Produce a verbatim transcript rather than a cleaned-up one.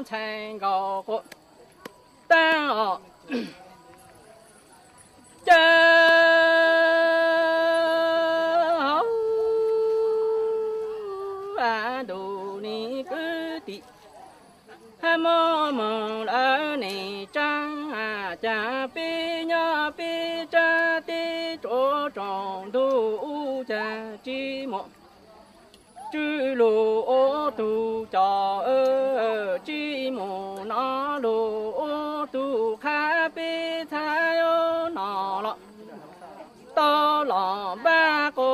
thành gạo của ta ở cha à đồ ni cứ tị hà mò mò ở này trang à cha pi nhá pi cha ti chỗ tròn đủ cha chi mò chữ lô ô tu cho ơ chi mô nó lô ô tu khá bê thái ô nó lọ to lọ ba cô